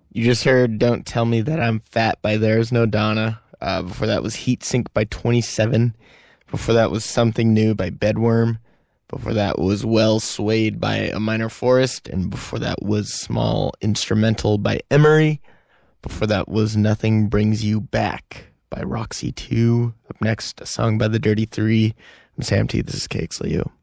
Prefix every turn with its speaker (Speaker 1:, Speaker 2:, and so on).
Speaker 1: You just heard Don't Tell Me That I'm Fat by There's No Donna. Before that was Heat Sink by 27. Before that was Something New by Bedworm. Before that was Well Swayed by A Minor Forest. And before that was Small Instrumental by Emery. Before that was Nothing Brings You Back by Roxy 2. Up next, a song by the Dirty Three. I'm Sam T. This is KXLU.